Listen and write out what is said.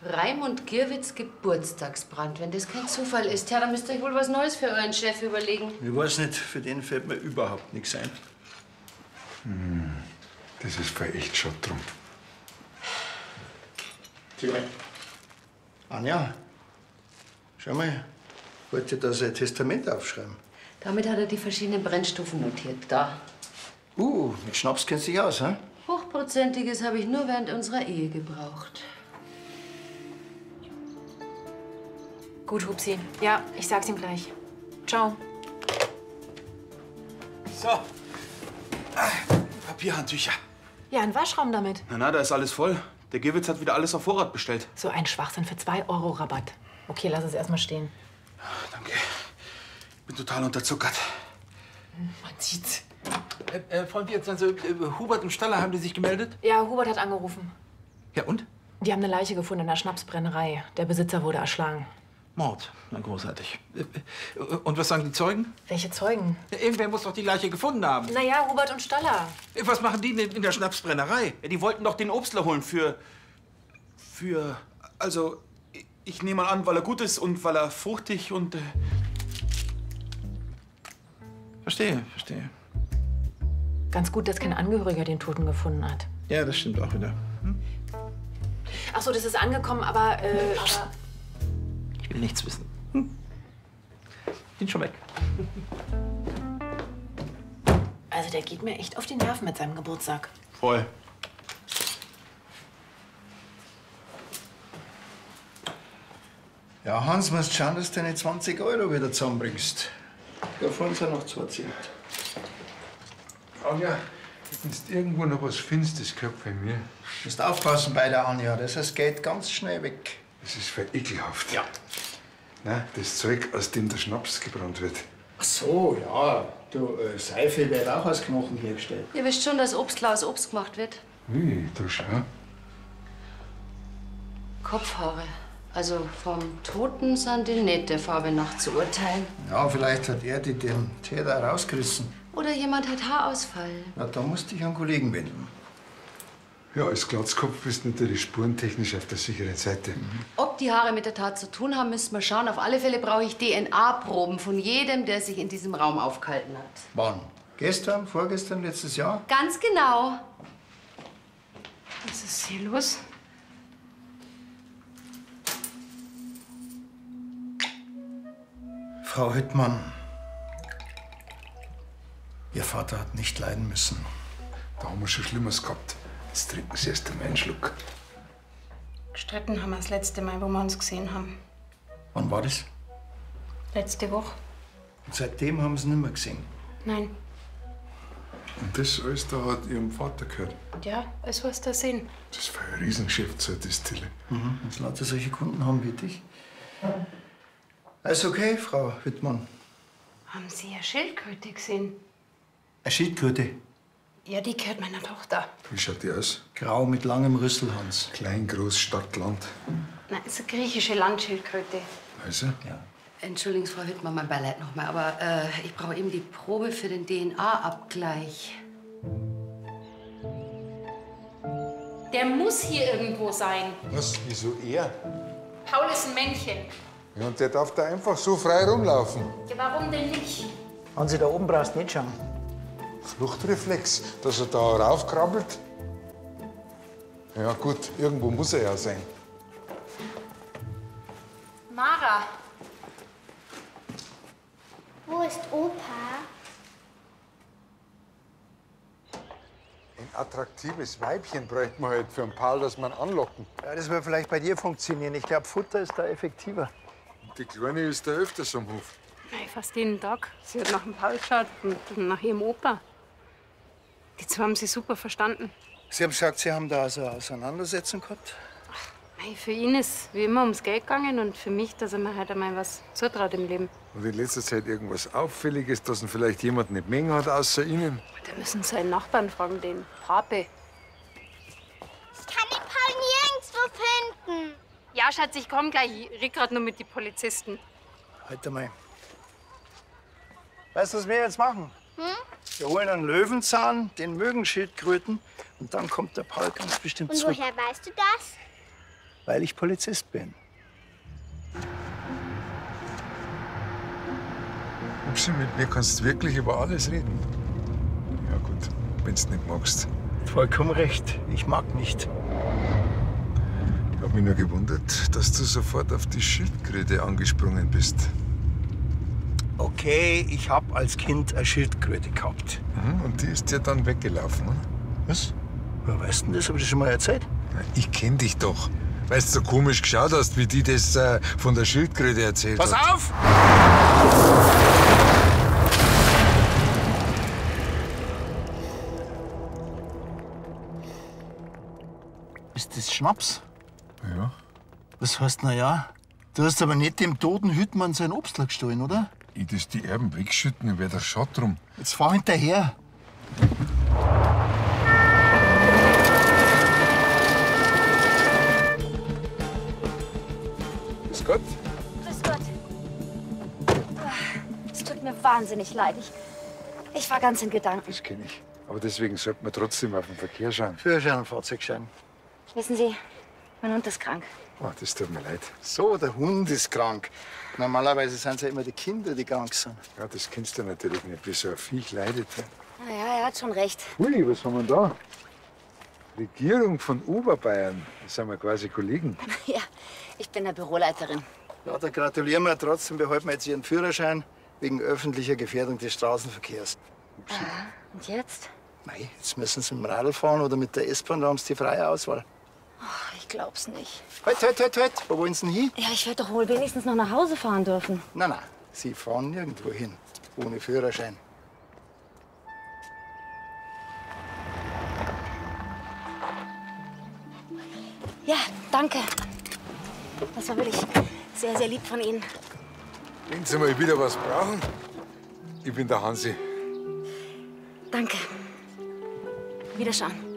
Raimund Gierwitz Geburtstagsbrand. Wenn das kein Zufall ist, ja, dann müsst ihr euch wohl was Neues für euren Chef überlegen. Ich weiß nicht, für den fällt mir überhaupt nichts ein. Das ist voll echt schade drum. Anja, schau mal, wollte da sein Testament aufschreiben. Damit hat er die verschiedenen Brennstufen notiert. Da. Mit Schnaps kennst du dich aus, hä? Hochprozentiges habe ich nur während unserer Ehe gebraucht. Gut, Hupsi. Ja, ich sag's ihm gleich. Ciao. So. Papierhandtücher. Ja, ein Waschraum damit. Na, da ist alles voll. Der Gewitz hat wieder alles auf Vorrat bestellt. So ein Schwachsinn für 2 € Rabatt. Okay, lass es erstmal stehen. Danke. Ich bin total unterzuckert. Man sieht's. Freund, jetzt also, Hubert und Staller, haben die sich gemeldet? Ja, Hubert hat angerufen. Ja, und? Die haben eine Leiche gefunden in der Schnapsbrennerei. Der Besitzer wurde erschlagen. Mord. Na, großartig. Und was sagen die Zeugen? Welche Zeugen? Ja, irgendwer muss doch die Leiche gefunden haben. Naja, Hubert und Staller. Was machen die denn in der Schnapsbrennerei? Ja, die wollten doch den Obstler holen also, ich nehme mal an, weil er gut ist und weil er fruchtig und... Verstehe. Ganz gut, dass kein Angehöriger den Toten gefunden hat. Ja, das stimmt auch wieder. Ach so, das ist angekommen, aber Ich will nichts wissen. Bin schon weg. Also der geht mir echt auf die Nerven mit seinem Geburtstag. Voll. Ja, Hans, musst schauen, dass du deine 20 € wieder zusammenbringst. Da vorhin sind noch 2 Cent. Anja, wenn du irgendwo noch was findest, das gehört bei mir. Du musst aufpassen bei der Anja, das geht ganz schnell weg. Das ist voll ekelhaft. Ja. Na, das Zeug, aus dem der Schnaps gebrannt wird. Ach so, ja. Du, Seife wird auch aus Knochen hergestellt. Ihr wisst schon, dass Obstler aus Obst gemacht wird. Ui, da schau. Kopfhaare. Also vom Toten sind die nicht der Farbe nach zu urteilen. Ja, vielleicht hat er die den Täter rausgerissen. Oder jemand hat Haarausfall. Na, da musst du dich an einen Kollegen wenden. Ja, als Glatzkopf bist du natürlich spurentechnisch auf der sicheren Seite. Ob die Haare mit der Tat zu tun haben, müssen wir schauen. Auf alle Fälle brauche ich DNA-Proben von jedem, der sich in diesem Raum aufgehalten hat. Wann? Gestern, vorgestern, letztes Jahr? Ganz genau. Was ist hier los? Frau Hüttmann, Ihr Vater hat nicht leiden müssen. Da haben wir schon Schlimmeres gehabt. Jetzt trinken Sie erst einmal einen Schluck. Gestritten haben wir das letzte Mal, wo wir uns gesehen haben. Wann war das? Letzte Woche. Und seitdem haben Sie ihn nicht mehr gesehen. Nein. Und das alles da hat Ihrem Vater gehört. Ja, alles was da sehen. Das war ein Riesengeschäft, so eine Distille. Dass lauter solche Kunden haben wie dich. Alles okay, Frau Hüttmann. Haben Sie eine Schildkröte gesehen? Eine Schildkröte. Ja, die gehört meiner Tochter. Wie schaut die aus? Grau mit langem Rüssel, Hans. Klein, groß, Stadt, Land. Nein, ist eine griechische Landschildkröte. Also? Ja. Entschuldigen Sie, Frau Hüttmann, mein Beileid noch mal, aber ich brauche eben die Probe für den DNA-Abgleich. Der muss hier irgendwo sein. Was? Wieso er? Paul ist ein Männchen. Ja, und der darf da einfach so frei rumlaufen. Ja, warum denn nicht? Hansi, da oben brauchst du nicht schauen. Fluchtreflex, dass er da raufkrabbelt. Ja gut, irgendwo muss er ja sein. Mara. Wo ist Opa? Ein attraktives Weibchen bräuchte man halt für einen Paul, dass man anlocken. Ja, das wird vielleicht bei dir funktionieren. Ich glaube, Futter ist da effektiver. Und die Kleine ist da öfters am Hof. Nein, fast jeden Tag. Sie hat nach dem Paul geschaut und nach ihrem Opa. Die zwei haben sich super verstanden. Sie haben gesagt, Sie haben da also eine Auseinandersetzung gehabt? Nein, für ihn ist wie immer ums Geld gegangen und für mich, dass er mir halt einmal was zutraut im Leben. Und in letzter Zeit irgendwas Auffälliges, dass ihn vielleicht jemand nicht mengen hat außer Ihnen? Da müssen Sie seinen Nachbarn fragen, den Pape. Ich kann den Paul nirgendwo finden. Ja, Schatz, ich komm gleich. Ich red grad nur mit den Polizisten. Halt mal. Weißt du, was wir jetzt machen? Wir holen einen Löwenzahn, den mögen Schildkröten, und dann kommt der Paul ganz bestimmt Und zurück. woher weißt du das? Weil ich Polizist bin. Upsi, mit mir kannst du wirklich über alles reden. Ja gut, wenn's nicht magst. Vollkommen recht. Ich mag nicht. Ich hab mich nur gewundert, dass du sofort auf die Schildkröte angesprungen bist. Okay, ich hab als Kind eine Schildkröte gehabt. Und die ist dir dann weggelaufen, oder? Was? Wer weiß denn das? Hab ich das schon mal erzählt? Na, ich kenn dich doch. Weil du so komisch geschaut hast, wie die das von der Schildkröte erzählt Pass hat. auf! Ist das Schnaps? Ja. Was heißt na ja? Du hast aber nicht dem toten Hüttmann sein Obstler gestohlen, oder? Ich das die Erben wegschütten, dann wär der Schad drum. Jetzt fahr hinterher. Grüß Gott. Grüß Gott. Es tut mir wahnsinnig leid. Ich war ganz in Gedanken. Das kenn ich. Aber deswegen sollte man trotzdem auf den Verkehr schauen. Führerschein und Fahrzeugschein. Wissen Sie, mein Hund ist krank. Oh, das tut mir leid. So, der Hund ist krank. Normalerweise sind es ja immer die Kinder, die krank sind. Ja, das kennst du natürlich nicht, wie so ein Viech leidet. Ja, er hat schon recht. Ui, was haben wir da? Regierung von Oberbayern. Das sind wir quasi Kollegen. Ja, ich bin der Büroleiterin. Ja, da gratulieren wir. Trotzdem behalten wir jetzt Ihren Führerschein wegen öffentlicher Gefährdung des Straßenverkehrs. Und jetzt? Mei, jetzt müssen Sie mit dem Radl fahren oder mit der S-Bahn, da haben Sie die freie Auswahl. Ach, ich glaub's nicht. Halt. Wo wollen Sie denn hin? Ja, ich werde doch wohl wenigstens noch nach Hause fahren dürfen. Nein, Sie fahren nirgendwo hin. Ohne Führerschein. Ja, danke. Das war wirklich sehr, sehr lieb von Ihnen. Wenn Sie mal wieder was brauchen, ich bin der Hansi. Danke. Wiederschauen.